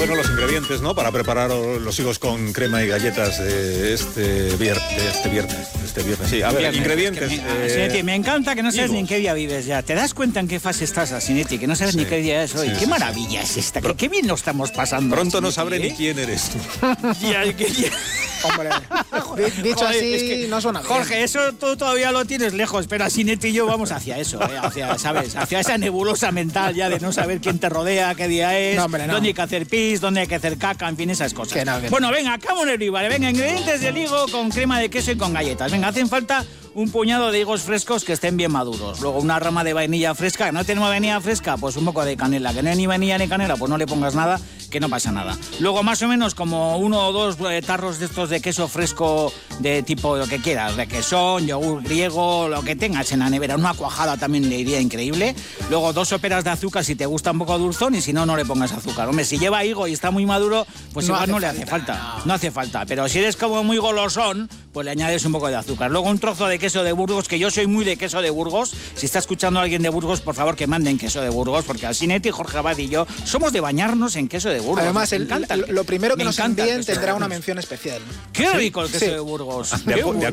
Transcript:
Bueno, los ingredientes, ¿no? Para preparar los higos con crema y galletas este viernes. Sí, a ver, Viernes, ingredientes. Asinetti, me encanta que no sabes higos. ni en qué día vives ya. ¿Te das cuenta en qué fase estás, Asinetti? Que no sabes ni qué día es hoy. Qué maravilla es esta. Qué bien lo estamos pasando. Pronto no Asinetti, sabré ni quién eres tú. Hombre, dicho Joder, así es que, no suena bien. Jorge, eso tú todavía lo tienes lejos, pero Asinetti y yo vamos hacia eso, hacia esa nebulosa mental ya de no saber quién te rodea, qué día es, No, hombre, no. dónde hay que hacer pis, dónde hay que hacer caca, en fin, esas cosas. Que no. Bueno, venga, cámonos y vale, venga, ingredientes del higo con crema de queso y con galletas. Venga, hacen falta un puñado de higos frescos que estén bien maduros. Luego una rama de vainilla fresca. ¿No tenemos vainilla fresca? Pues un poco de canela. Que no hay ni vainilla ni canela, pues no le pongas nada, que no pasa nada. Luego más o menos como 1 o 2 tarros de estos de queso fresco de tipo lo que quieras, de quesón, yogur griego, lo que tengas en la nevera. Una cuajada también le iría increíble. Luego 2 soperas de azúcar si te gusta un poco dulzón y si no, no le pongas azúcar. Hombre, si lleva higo y está muy maduro, pues igual no le hace falta. No hace falta. Pero si eres como muy golosón, pues le añades un poco de azúcar. Luego un trozo de queso de Burgos, que yo soy muy de queso de Burgos. Si está escuchando a alguien de Burgos, por favor que manden queso de Burgos, porque Asinetti, Jorge Abad y yo somos de bañarnos en queso de Burgos. Además, Me encanta lo primero que me nos encanta el envíen queso de tendrá una Burgos. mención especial. Qué rico el queso Sí. de Burgos. De Qué acuerdo,